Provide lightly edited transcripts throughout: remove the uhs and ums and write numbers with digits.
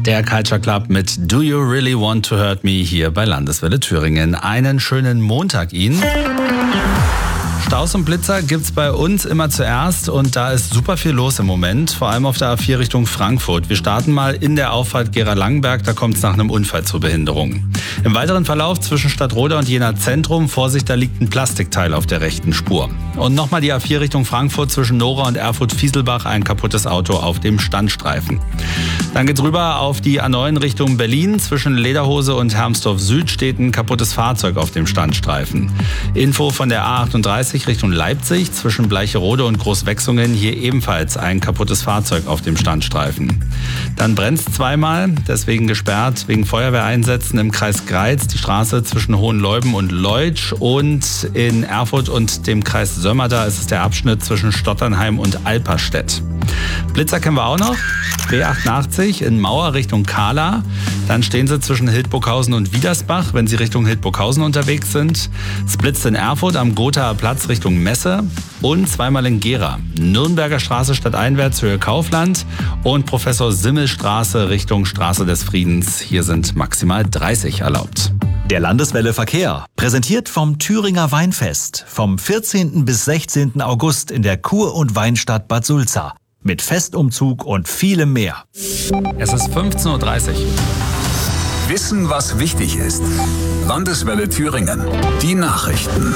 Der Culture Club mit Do You Really Want to Hurt Me hier bei Landeswelle Thüringen. Einen schönen Montag Ihnen. Staus und Blitzer gibt's bei uns immer zuerst und da ist super viel los im Moment, vor allem auf der A4 Richtung Frankfurt. Wir starten mal in der Auffahrt Gera-Langenberg, da kommt es nach einem Unfall zur Behinderung. Im weiteren Verlauf zwischen Stadtroda und Jena Zentrum, Vorsicht, da liegt ein Plastikteil auf der rechten Spur. Und nochmal die A4 Richtung Frankfurt zwischen Nora und Erfurt-Fieselbach, ein kaputtes Auto auf dem Standstreifen. Dann geht's rüber auf die A9 Richtung Berlin. Zwischen Lederhose und Hermsdorf Süd steht ein kaputtes Fahrzeug auf dem Standstreifen. Info von der A38 Richtung Leipzig. Zwischen Bleicherode und Großwechsungen hier ebenfalls ein kaputtes Fahrzeug auf dem Standstreifen. Dann brennt's zweimal, deswegen gesperrt wegen Feuerwehreinsätzen im Kreis Greiz. Die Straße zwischen Hohenleuben und Leutsch und in Erfurt und dem Kreis Sömmerda ist es der Abschnitt zwischen Stotternheim und Alperstedt. Blitzer kennen wir auch noch. B88 in Mauer Richtung Kahla. Dann stehen Sie zwischen Hildburghausen und Widersbach, wenn Sie Richtung Hildburghausen unterwegs sind. Es blitzt in Erfurt am Gothaer Platz Richtung Messe und zweimal in Gera. Nürnberger Straße stadteinwärts Höhe Kaufland und Professor Simmel Straße Richtung Straße des Friedens. Hier sind maximal 30 erlaubt. Der Landeswelle Verkehr, präsentiert vom Thüringer Weinfest, vom 14. bis 16. August in der Kur- und Weinstadt Bad Sulza. Mit Festumzug und vielem mehr. Es ist 15:30 Uhr. Wissen, was wichtig ist. Landeswelle Thüringen. Die Nachrichten.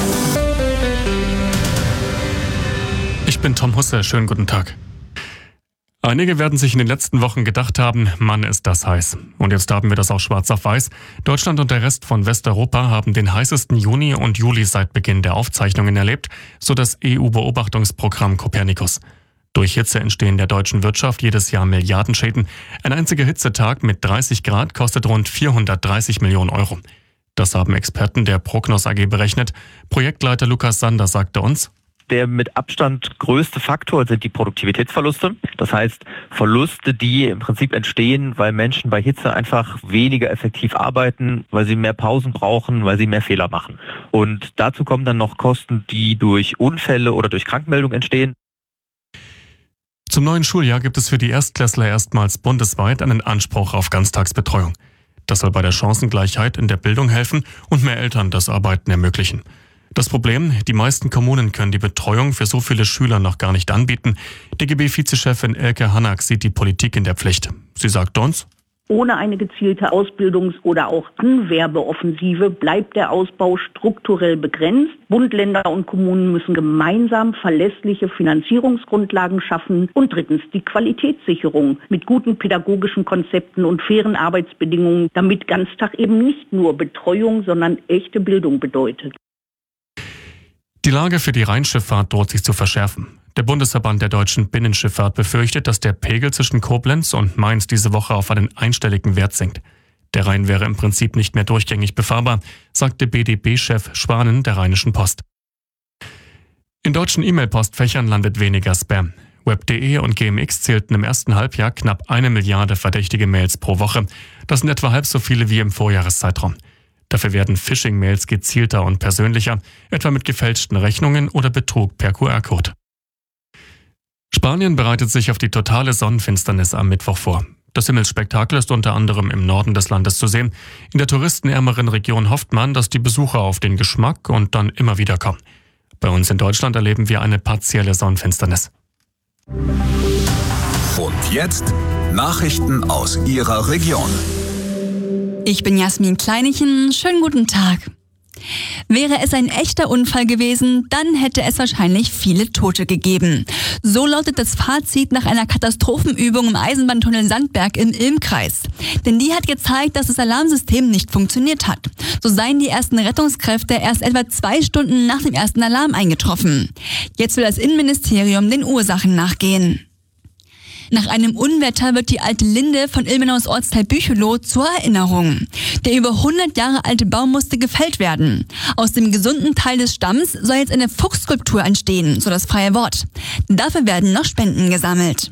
Ich bin Tom Husse. Schönen guten Tag. Einige werden sich in den letzten Wochen gedacht haben, Mann, ist das heiß. Und jetzt haben wir das auch schwarz auf weiß. Deutschland und der Rest von Westeuropa haben den heißesten Juni und Juli seit Beginn der Aufzeichnungen erlebt, so das EU-Beobachtungsprogramm Copernicus. Durch Hitze entstehen der deutschen Wirtschaft jedes Jahr Milliardenschäden. Ein einziger Hitzetag mit 30 Grad kostet rund 430 Millionen Euro. Das haben Experten der Prognos AG berechnet. Projektleiter Lukas Sander sagte uns: Der mit Abstand größte Faktor sind die Produktivitätsverluste. Das heißt, Verluste, die im Prinzip entstehen, weil Menschen bei Hitze einfach weniger effektiv arbeiten, weil sie mehr Pausen brauchen, weil sie mehr Fehler machen. Und dazu kommen dann noch Kosten, die durch Unfälle oder durch Krankmeldungen entstehen. Zum neuen Schuljahr gibt es für die Erstklässler erstmals bundesweit einen Anspruch auf Ganztagsbetreuung. Das soll bei der Chancengleichheit in der Bildung helfen und mehr Eltern das Arbeiten ermöglichen. Das Problem, die meisten Kommunen können die Betreuung für so viele Schüler noch gar nicht anbieten. DGB-Vizechefin Elke Hannack sieht die Politik in der Pflicht. Sie sagt uns: Ohne eine gezielte Ausbildungs- oder auch Anwerbeoffensive bleibt der Ausbau strukturell begrenzt. Bund, Länder und Kommunen müssen gemeinsam verlässliche Finanzierungsgrundlagen schaffen. Und drittens die Qualitätssicherung mit guten pädagogischen Konzepten und fairen Arbeitsbedingungen, damit Ganztag eben nicht nur Betreuung, sondern echte Bildung bedeutet. Die Lage für die Rheinschifffahrt droht sich zu verschärfen. Der Bundesverband der deutschen Binnenschifffahrt befürchtet, dass der Pegel zwischen Koblenz und Mainz diese Woche auf einen einstelligen Wert sinkt. Der Rhein wäre im Prinzip nicht mehr durchgängig befahrbar, sagte BDB-Chef Schwanen der Rheinischen Post. In deutschen E-Mail-Postfächern landet weniger Spam. Web.de und GMX zählten im ersten Halbjahr knapp 1 Milliarde verdächtige Mails pro Woche. Das sind etwa halb so viele wie im Vorjahreszeitraum. Dafür werden Phishing-Mails gezielter und persönlicher, etwa mit gefälschten Rechnungen oder Betrug per QR-Code. Spanien bereitet sich auf die totale Sonnenfinsternis am Mittwoch vor. Das Himmelsspektakel ist unter anderem im Norden des Landes zu sehen. In der touristenärmeren Region hofft man, dass die Besucher auf den Geschmack und dann immer wieder kommen. Bei uns in Deutschland erleben wir eine partielle Sonnenfinsternis. Und jetzt Nachrichten aus Ihrer Region. Ich bin Jasmin Kleinichen. Schönen guten Tag. Wäre es ein echter Unfall gewesen, dann hätte es wahrscheinlich viele Tote gegeben. So lautet das Fazit nach einer Katastrophenübung im Eisenbahntunnel Sandberg im Ilm-Kreis. Denn die hat gezeigt, dass das Alarmsystem nicht funktioniert hat. So seien die ersten Rettungskräfte erst etwa 2 Stunden nach dem ersten Alarm eingetroffen. Jetzt will das Innenministerium den Ursachen nachgehen. Nach einem Unwetter wird die alte Linde von Ilmenaus Ortsteil Büchelow zur Erinnerung. Der über 100 Jahre alte Baum musste gefällt werden. Aus dem gesunden Teil des Stamms soll jetzt eine Fuchsskulptur entstehen, so das freie Wort. Dafür werden noch Spenden gesammelt.